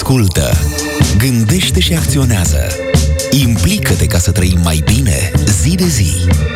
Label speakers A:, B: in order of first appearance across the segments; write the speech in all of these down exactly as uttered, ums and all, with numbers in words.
A: Ascultă, gândește și acționează. Implică-te ca să trăim mai bine zi de zi.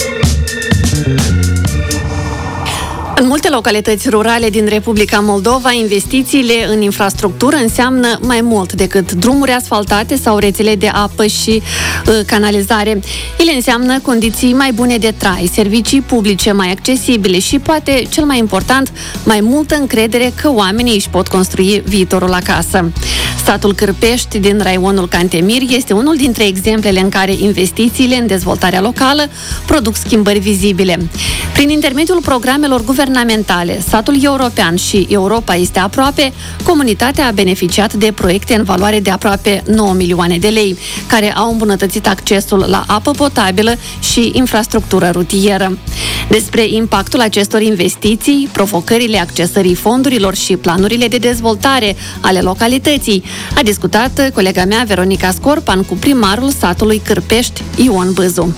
B: În multe localități rurale din Republica Moldova, investițiile în infrastructură înseamnă mai mult decât drumuri asfaltate sau rețele de apă și uh, canalizare. Ele înseamnă condiții mai bune de trai, servicii publice mai accesibile și, poate cel mai important, mai multă încredere că oamenii își pot construi viitorul acasă. Satul Cârpești din raionul Cantemir este unul dintre exemplele în care investițiile în dezvoltarea locală produc schimbări vizibile. Prin intermediul programelor guvernamentale, Satul European și Europa este aproape, comunitatea a beneficiat de proiecte în valoare de aproape nouă milioane de lei, care au îmbunătățit accesul la apă potabilă și infrastructură rutieră. Despre impactul acestor investiții, provocările accesării fondurilor și planurile de dezvoltare ale localității, a discutat colega mea Veronica Scorpan cu primarul satului Cârpești, Ion Bâzu.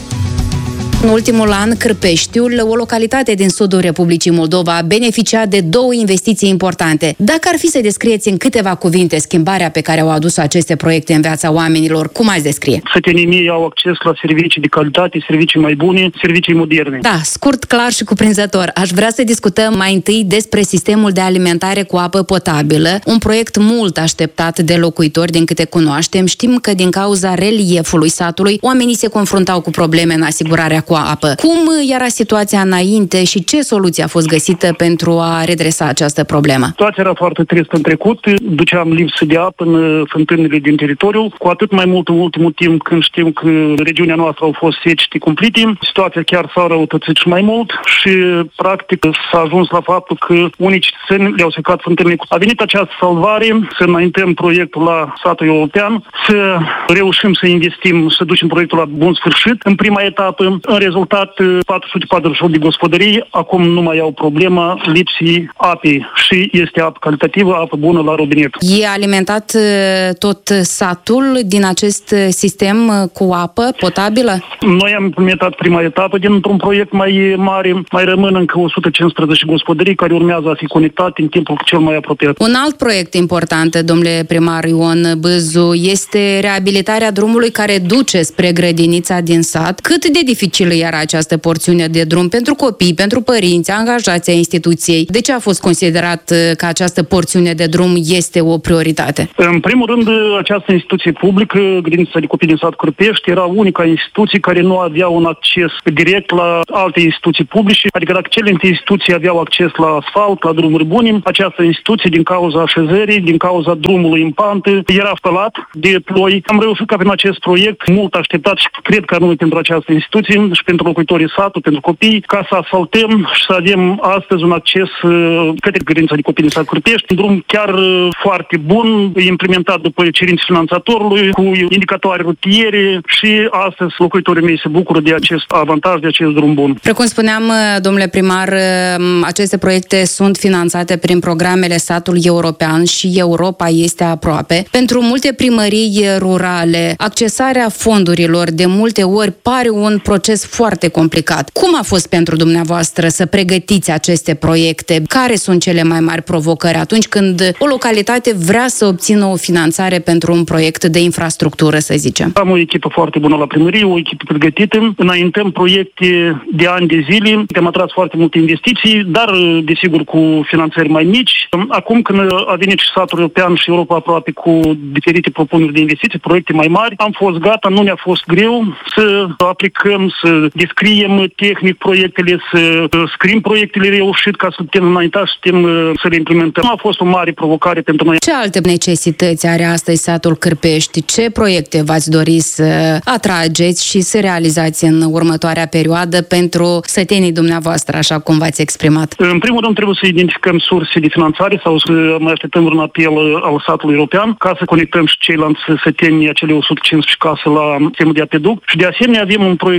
C: În ultimul an, Cârpeștiul, o localitate din sudul Republicii Moldova, a beneficiat de două investiții importante. Dacă ar fi să descrieți în câteva cuvinte schimbarea pe care au adus aceste proiecte în viața oamenilor, cum ați descrie?
D: Sătenii mei au acces la servicii de calitate, servicii mai bune, servicii moderne.
C: Da, scurt, clar și cuprinzător. Aș vrea să discutăm mai întâi despre sistemul de alimentare cu apă potabilă, un proiect mult așteptat de locuitori, din câte cunoaștem. Știm că din cauza reliefului satului, oamenii se confruntau cu probleme în asigurarea cu apă. Cum era situația înainte și ce soluție a fost găsită pentru a redresa această problemă?
D: Situația era foarte tristă în trecut. Duceam lipsă de apă în fântânile din teritoriu. Cu atât mai mult în ultimul timp, când știm că regiunea noastră au fost secete cumplite, situația chiar s-a răutățit și mai mult și practic s-a ajuns la faptul că unii cetățeni le-au secat fântânile. A venit această salvare, să înaintăm proiectul la satul european, să reușim să investim, să ducem proiectul la bun sfârșit în prima etapă. În rezultat, patru sute patruzeci și opt de gospodării acum nu mai au problema lipsii apei și este apă calitativă, apă bună la robinet.
C: E alimentat tot satul din acest sistem cu apă potabilă?
D: Noi am implementat prima etapă dintr-un proiect mai mare, mai rămân încă o sută cincisprezece gospodării care urmează a fi conectate în timpul cel mai apropiat.
C: Un alt proiect important, domnule primar Ion Bâzu, este reabilitarea drumului care duce spre grădinița din sat. Cât de dificil era această porțiune de drum pentru copii, pentru părinți, angajați ai instituției? De ce a fost considerat că această porțiune de drum este o prioritate?
D: În primul rând, această instituție publică, Grădinița de Copii din Sat Cârpești, era unica instituție care nu avea un acces direct la alte instituții publice, adică dacă celelalte instituții aveau acces la asfalt, la drumuri bune, această instituție, din cauza așezării, din cauza drumului în pantă, era spălat de ploi. Am reușit ca prin acest proiect, mult așteptat și cred că anume pentru această instituție și pentru locuitorii satului, pentru copii, ca să asfaltăm și să avem astăzi un acces uh, către Grădinița de Copii din Sat Cârpești. Un drum chiar uh, foarte bun, implementat după cerințe finanțatorului, cu indicatoare rutiere și astăzi locuitorii mei se bucură de acest avantaj, de acest drum bun.
C: Precum spuneam, domnule primar, aceste proiecte sunt finanțate prin programele Satul European și Europa este aproape. Pentru multe primării rurale, accesarea fondurilor de multe ori pare un proces foarte complicat. Cum a fost pentru dumneavoastră să pregătiți aceste proiecte? Care sunt cele mai mari provocări atunci când o localitate vrea să obțină o finanțare pentru un proiect de infrastructură, să zicem?
D: Am o echipă foarte bună la primărie, o echipă pregătită. Înaintăm proiecte de ani de zile. Am atras foarte multe investiții, dar, desigur, cu finanțări mai mici. Acum, când a venit și Satul European și Europa aproape cu diferite propuneri de investiții, proiecte mai mari, am fost gata, nu ne-a fost greu să aplicăm, să descriem tehnic proiectele, să scriem proiectele reușit ca să putem înainta și putem să le implementăm. A fost o mare provocare pentru noi.
C: Ce alte necesități are astăzi satul Cârpești? Ce proiecte v-ați dori să atrageți și să realizați în următoarea perioadă pentru sătenii dumneavoastră, așa cum v-ați exprimat?
D: În primul rând trebuie să identificăm surse de finanțare sau să mai așteptăm un apel al satului european ca să conectăm și ceilalți săteni, acele o sută cincisprezece case la sistemul de apeduct. Și de asemenea avem un proiect tehnic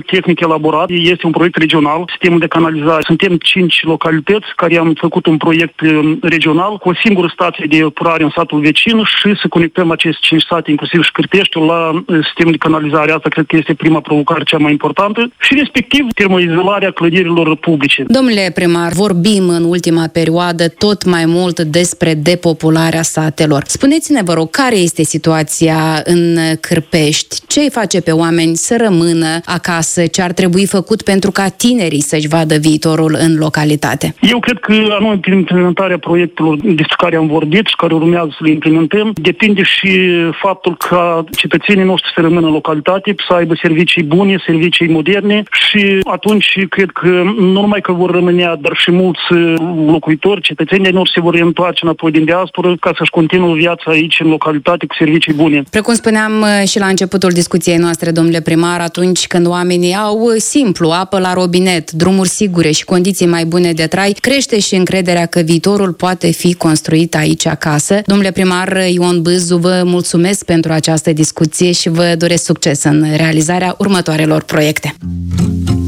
D: elaborat. Este un proiect regional, sistemul de canalizare. Suntem cinci localități care am făcut un proiect regional cu o singură stație de epurare în satul vecin și să conectăm aceste cinci sate, inclusiv și Cârpeștiul, la sistemul de canalizare. Asta cred că este prima provocare cea mai importantă. Și respectiv termoizolarea clădirilor publice.
C: Domnule primar, vorbim în ultima perioadă tot mai mult despre depopularea satelor. Spuneți-ne, vă rog, care este situația în Cârpești? Ce îi face pe oameni să rămână acasă? Ce ar trebui făcut pentru ca tinerii să-și vadă viitorul în localitate?
D: Eu cred că anume prin implementarea proiectelor despre care am vorbit și care urmează să le implementăm, depinde și faptul ca cetățenii noștri să rămână în localitate, să aibă servicii bune, servicii moderne și atunci cred că nu numai că vor rămânea, dar și mulți locuitori, cetățenii noștri se vor întoarce înapoi din diasporă ca să-și continuă viața aici în localitate cu servicii bune.
C: Precum spuneam și la începutul discuției noastre, domnule primar, atunci când oamenii au simplu apă la robinet, drumuri sigure și condiții mai bune de trai, crește și încrederea că viitorul poate fi construit aici acasă. Domnule primar Ion Bâzu, vă mulțumesc pentru această discuție și vă doresc succes în realizarea următoarelor proiecte.